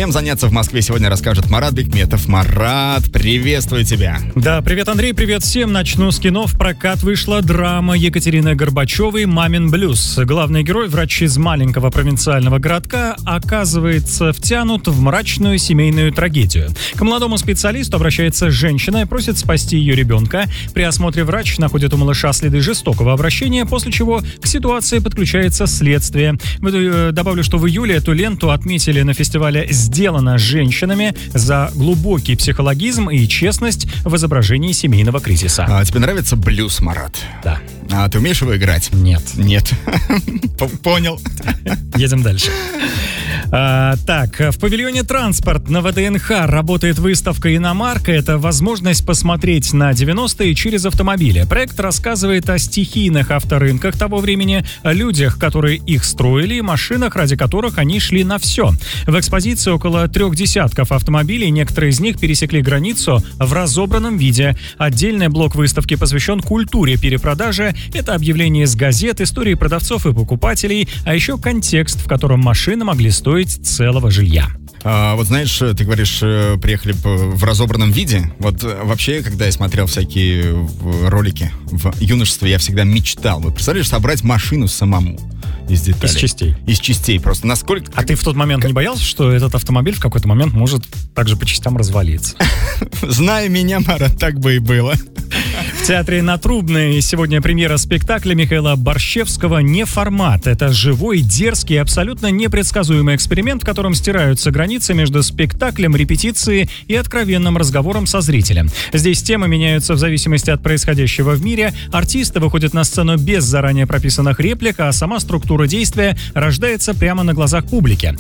Чем заняться в Москве сегодня расскажет Марат Бекметов. Марат, приветствую тебя. Да, привет, Андрей, привет всем. Начну с кино. В прокат вышла драма Екатерины Горбачевой «Мамин блюз». Главный герой, врач из маленького провинциального городка, оказывается втянут в мрачную семейную трагедию. К молодому специалисту обращается женщина и просит спасти ее ребенка. При осмотре врач находит у малыша следы жестокого обращения, после чего к ситуации подключается следствие. Добавлю, что в июле эту ленту отметили на фестивале «Сделано женщинами» за глубокий психологизм и честность в изображении семейного кризиса. А тебе нравится блюз, Марат? Да. А ты умеешь его играть? Нет. Нет. Понял. Едем дальше. Так, в павильоне «Транспорт» на ВДНХ работает выставка «Иномарка». Это возможность посмотреть на 90-е через автомобили. Проект рассказывает о стихийных авторынках того времени, о людях, которые их строили, и машинах, ради которых они шли на все. В экспозиции около 3 десятков автомобилей, некоторые из них пересекли границу в разобранном виде. Отдельный блок выставки посвящен культуре перепродажи. Это объявления из газет, истории продавцов и покупателей, а еще контекст, в котором машины могли стоить целого жилья. Вот знаешь, ты говоришь, приехали в разобранном виде. Вот вообще, когда я смотрел всякие ролики в юношестве, я всегда мечтал. Вот представляешь, собрать машину самому из деталей. Из частей. Из частей. Просто насколько... А ты в тот момент не боялся, что этот автомобиль в какой-то момент может также по частям развалиться? Зная меня, Марат, так бы и было. В театре на Трубной сегодня премьера спектакля Михаила Борщевского «Неформат». Это живой, дерзкий и абсолютно непредсказуемый эксперимент, в котором стираются границы между спектаклем, репетицией и откровенным разговором со зрителем. Здесь темы меняются в зависимости от происходящего в мире, артисты выходят на сцену без заранее прописанных реплик, а сама структура действия рождается прямо на глазах публики.